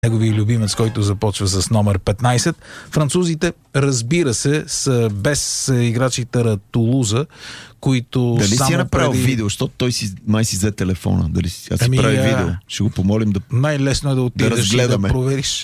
негови любимец, който започва с номер 15. Французите, разбира се, са без играчите Тулуза, които дали само си е направил преди... видео, защото той май си взе телефона. Дали си прави видео? Ще го помолим да най-лесно е да отидеш и да провериш.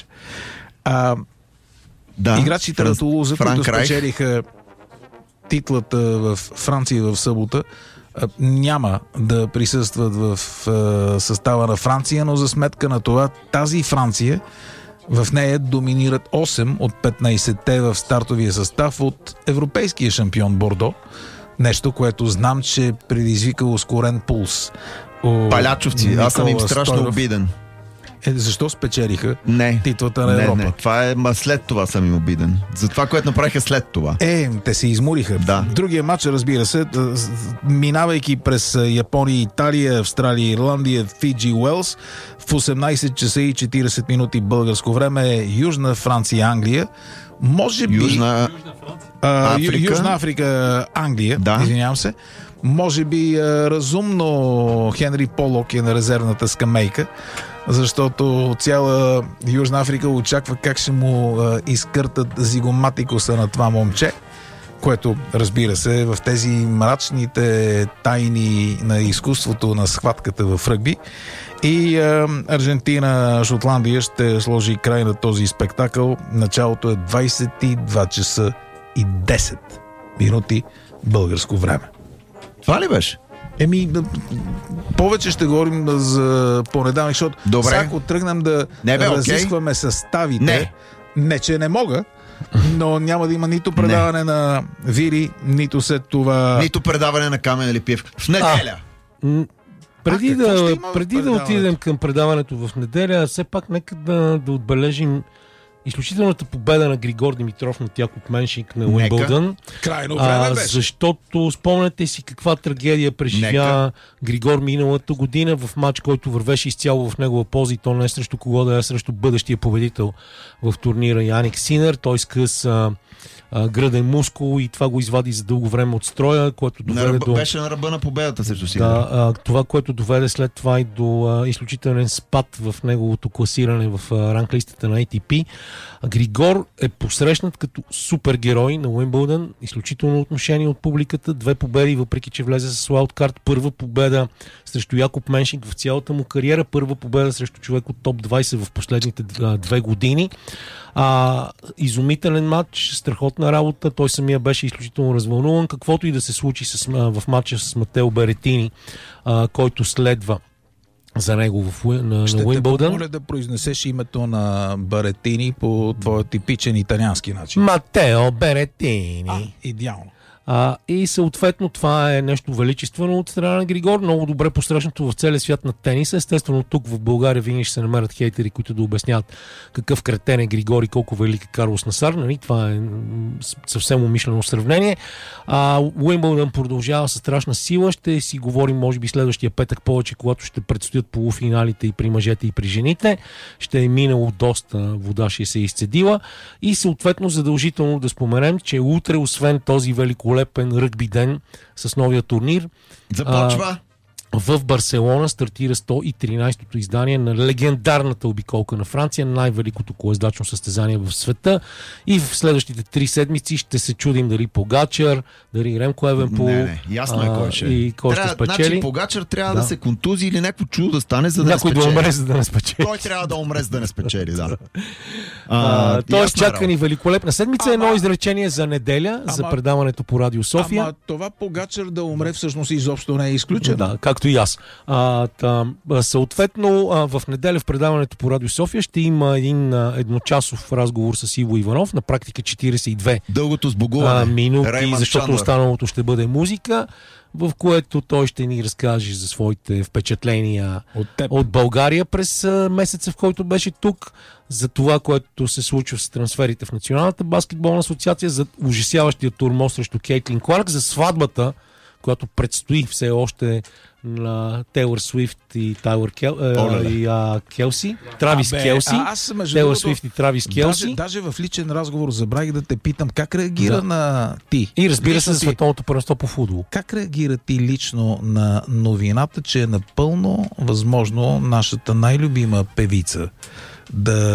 Играчите на Тулуза, които спечелиха титлата в Франция в събота, няма да присъстват в състава на Франция, но за сметка на това тази Франция, в нея доминират 8 от 15-те в стартовия състав от европейския шампион Бордо. Нещо, което знам, че предизвика ускорен пулс. Палячовци, аз съм им страшно обиден. Защо спечелиха титлата на Европа? Не, това е, след това съм им обиден. За това, което направиха след това. Те се измориха. Да. Другия матч, разбира се, минавайки през Япония, Италия, Австралия, Ирландия, Фиджи, Уелс, в 18 часа и 40 минути българско време Южна Франция, Англия. Може би... Южна Африка, Англия, извинявам се. Може би разумно Хенри Полок е на резервната скамейка, защото цяла Южна Африка очаква как ще му изкъртат зигоматикуса на това момче, което, разбира се, в тези мрачните тайни на изкуството на схватката в ръгби. И Аржентина, Шотландия ще сложи край на този спектакъл. Началото е 22 часа и 10 минути българско време. Това ли беше? Повече ще говорим за понеделник, защото ако тръгнем да разискваме съставите, не че не мога, но няма да има нито предаване на Вири, нито след това... Нито предаване на Камен Липиев. В неделя! Преди да отидем към предаването в неделя, все пак нека да отбележим изключителната победа на Григор Димитров над Якоб Меншик на Уимбълдън. Крайно време беше. Защото спомняте си каква трагедия преживя Григор миналата година в матч, който вървеше изцяло в негова полза, и то не срещу кого да е, срещу бъдещия победител в турнира Яник Синер. Той скъса гръден мускул и това го извади за дълго време от строя, което доведе до... Беше на ръба на победата срещу Синер. Това, което доведе след това и до изключителен спад в неговото класиране в ранглистата на ATP. Григор е посрещнат като супергерой на Уимбълдън, изключително отношение от публиката, 2 победи, въпреки че влезе с уайлдкарт, първа победа срещу Якоб Меншик в цялата му кариера, първа победа срещу човек от топ 20 в последните 2 години. Изумителен матч, страхотна работа, той самия беше изключително развълнуван, каквото и да се случи в матча с Матео Беретини, който следва за него на Уимбълдън. Ще те помоля да произнесеш името на Беретини по твоя типичен италиански начин. Матео Беретини. Идеално. И съответно това е нещо величествено от страна на Григор, много добре посрещнато в целия свят на тениса. Естествено тук в България винаги ще се намерят хейтери, които да обясняват какъв кретен е Григор и колко велик е Карлос Насар. Нали? Това е съвсем умишлено сравнение. Уимбълдън продължава със страшна сила. Ще си говорим може би следващия петък повече, когато ще предстоят полуфиналите и при мъжете и при жените. Ще е минало доста вода, ще се изцедила и съответно задължително да споменем, че утре, освен този великолепен ръгби ден с новия турнир, започва в Барселона стартира 113-то издание на легендарната обиколка на Франция, най-великото колездачно състезание в света, и в следващите 3 седмици ще се чудим дали Погачар, дали Ремко Евенпол ясно е кой ще. И кой ще спечели. Значи Погачар трябва да се контузи или някакво чудо да стане, за да някой не спечели. Да умре, за да не спечели. Той трябва да умре, за да не спечели, да. Тоест чака ни великолепна седмица. Едно изречение за неделя, за предаването по Радио София. Ама това Погачар да умре всъщност изобщо не е изключено. Да, както и аз. Съответно, в неделя в предаването по Радио София ще има един едночасов разговор с Иво Иванов, на практика 42 дългото сбогуване минути, Рейман защото Чандлър. останалото ще бъде музика, в което той ще ни разкаже за своите впечатления от България през месеца, в който беше тук, за това, което се случва с трансферите в Националната баскетболна асоциация, за ужасяващия турмоз срещу Кейтлин Кларк, за сватбата, която предстои все още на Тейлър Суифт и Келси. Травис Келси. Тейлър Суифт и Травис Келси. Даже в личен разговор забравих да те питам как реагира на ти. И разбира се за световното първенство по футбол. Как реагира ти лично на новината, че е напълно възможно нашата най-любима певица да